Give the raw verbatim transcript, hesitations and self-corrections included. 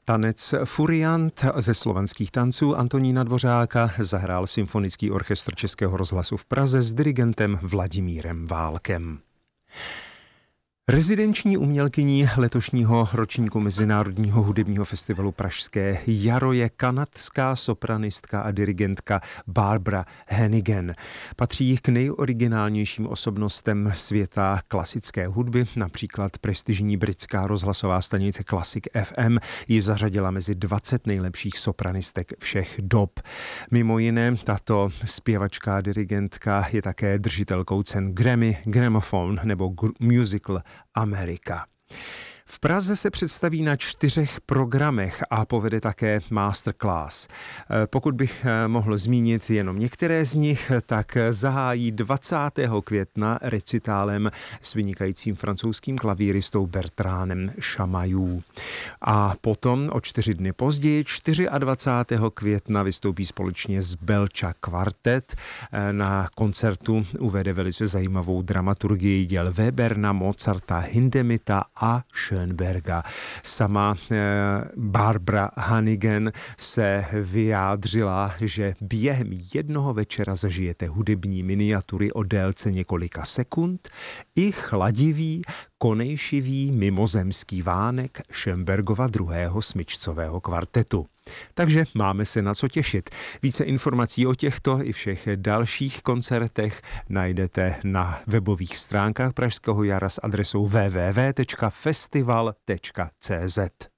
Tanec Furiant ze Slovanských tanců Antonína Dvořáka zahrál Symfonický orchestr Českého rozhlasu v Praze s dirigentem Vladimírem Válkem. Rezidenční umělkyní letošního ročníku Mezinárodního hudebního festivalu Pražské jaro je kanadská sopranistka a dirigentka Barbara Hannigan. Patří k nejoriginálnějším osobnostem světa klasické hudby, například prestižní britská rozhlasová stanice Classic F M ji zařadila mezi dvacet nejlepších sopranistek všech dob. Mimo jiné, tato zpěvačka a dirigentka je také držitelkou cen Grammy, Gramophone nebo Musical Amerika. V Praze se představí na čtyřech programech a povede také masterclass. Pokud bych mohl zmínit jenom některé z nich, tak zahájí dvacátého května recitálem s vynikajícím francouzským klavíristou Bertránem Chamaillou. A potom o čtyři dny později, dvacátého čtvrtého května, vystoupí společně s Belča Quartet. Na koncertu uvede velice zajímavou dramaturgii děl Weberna, Mozarta, Hindemita a Schönberga. Sama eh, Barbara Hannigan se vyjádřila, že během jednoho večera zažijete hudební miniatury o délce několika sekund i chladivý, konejšivý mimozemský vánek Schönbergova druhého smyčcového kvartetu. Takže máme se na co těšit. Více informací o těchto i všech dalších koncertech najdete na webových stránkách Pražského jara s adresou w w w tečka festival tečka c z.